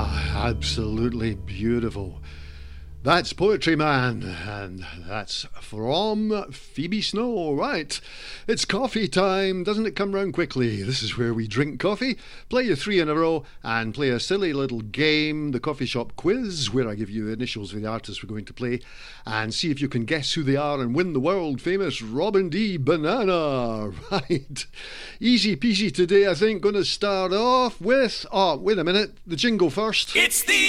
Absolutely beautiful. That's Poetry Man, and that's from Phoebe Snow. Right, it's coffee time. Doesn't it come round quickly? This is where we drink coffee, play you three in a row, and play a silly little game, the coffee shop quiz, where I give you the initials of the artists we're going to play, and see if you can guess who they are and win the world famous Robin D banana. Right, easy peasy today. I think going to start off with, oh wait a minute, the jingle first. It's the